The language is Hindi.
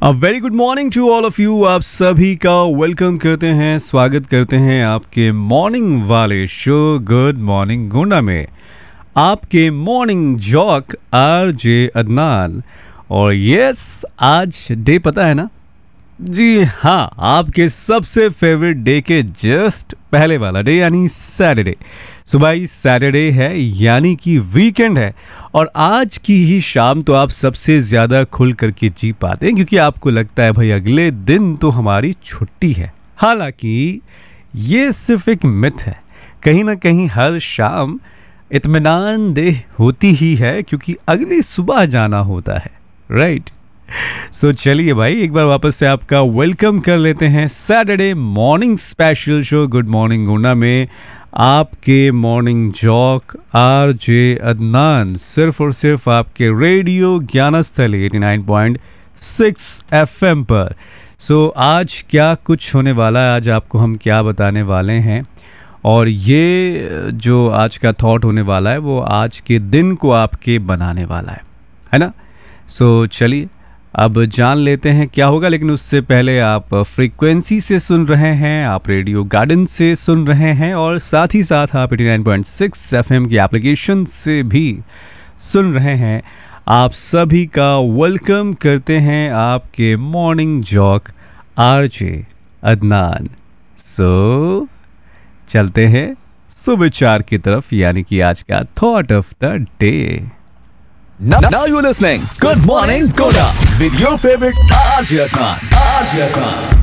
Very good morning to all of you. आप सभी का वेलकम करते हैं, स्वागत करते हैं आपके मॉर्निंग वाले शो गुड मॉर्निंग गोंडा में। आपके मॉर्निंग जॉक आरजे अदनान। और यस, आज डे पता है ना? जी हाँ, आपके सबसे फेवरेट डे के जस्ट पहले वाला डे यानी सैटरडे। सुबह ही सैटरडे है यानी कि वीकेंड है। और आज की ही शाम तो आप सबसे ज़्यादा खुल करके जी पाते हैं क्योंकि आपको लगता है भाई अगले दिन तो हमारी छुट्टी है। हालांकि ये सिर्फ एक मिथ है। कहीं ना कहीं हर शाम इत्मीनान देह होती ही है क्योंकि अगली सुबह जाना होता है, राइट? सो चलिए भाई, एक बार वापस से आपका वेलकम कर लेते हैं Saturday morning special show good morning Gonda में। आपके मॉर्निंग जॉक आरजे अदनान, सिर्फ और सिर्फ आपके रेडियो ज्ञानस्थली 89.6 एफएम पर। सो आज क्या कुछ होने वाला है, आज आपको हम क्या बताने वाले हैं, और ये जो आज का थॉट होने वाला है वो आज के दिन को आपके बनाने वाला है ना? सो चलिए अब जान लेते हैं क्या होगा। लेकिन उससे पहले आप फ्रीक्वेंसी से सुन रहे हैं, आप रेडियो गार्डन से सुन रहे हैं, और साथ ही साथ आप 89.6 एफएम की एप्लीकेशन से भी सुन रहे हैं। आप सभी का वेलकम करते हैं आपके मॉर्निंग जॉक आरजे अदनान। सो चलते हैं सुविचार की तरफ, यानी कि आज का thought of the day. Now you're listening Good Morning Koda with your favorite RJ Khan.